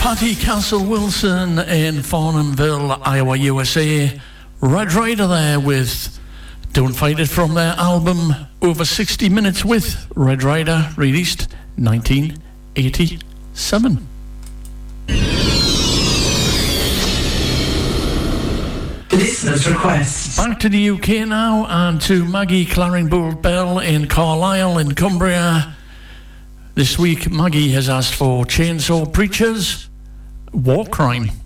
Patty Castle-Wilson in Farnhamville, Iowa, USA. Red Rider there with Don't Fight It from their album Over 60 Minutes with Red Rider, released 1987. Listener's request. Back to the UK now and to Maggie Claringbolt-Bell in Carlisle in Cumbria. This week Maggie has asked for Chainsaw Preachers, War Crime.